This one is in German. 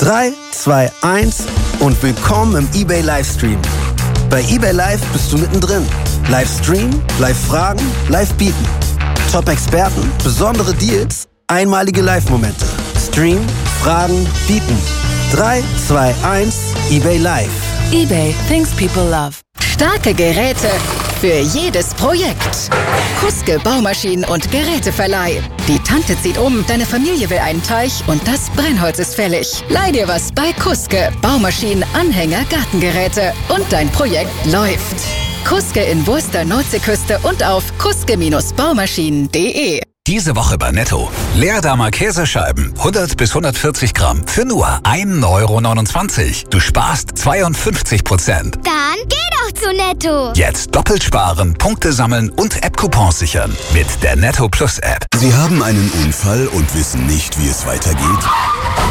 3, 2, 1 und willkommen im eBay Livestream. Bei eBay Live bist du mittendrin. Live streamen, live fragen, live bieten. Top-Experten, besondere Deals, einmalige Live-Momente. Stream, fragen, bieten. 3, 2, 1, eBay Live. eBay, things people love. Starke Geräte für jedes Projekt. Kuske Baumaschinen und Geräteverleih. Die Tante zieht um, deine Familie will einen Teich und das Brennholz ist fällig. Leih dir was bei Kuske. Baumaschinen, Anhänger, Gartengeräte und dein Projekt läuft. Kuske in Wurster, Nordseeküste und auf kuske-baumaschinen.de. Diese Woche bei Netto. Leerdamer Käsescheiben, 100 bis 140 Gramm für nur 1,29 €. Du sparst 52%. Dann geh doch zu Netto. Jetzt doppelt sparen, Punkte sammeln und App-Coupons sichern. Mit der Netto Plus App. Sie haben einen Unfall und wissen nicht, wie es weitergeht?